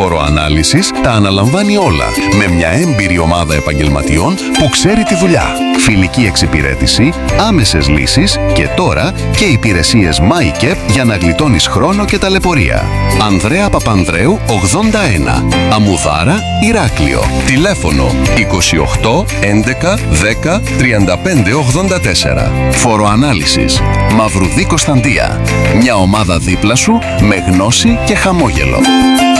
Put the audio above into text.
Φοροανάλυσης τα αναλαμβάνει όλα με μια έμπειρη ομάδα επαγγελματιών που ξέρει τη δουλειά. Φιλική εξυπηρέτηση, άμεσες λύσεις και τώρα και υπηρεσίες MyCap για να γλιτώνεις χρόνο και ταλαιπωρία. Ανδρέα Παπανδρέου 81, Αμμουδάρα, Ηράκλειο. Τηλέφωνο 28 11 10 35 84. Φοροανάλυσης Μαυρουδή Κωνσταντία. Μια ομάδα δίπλα σου με γνώση και χαμόγελο.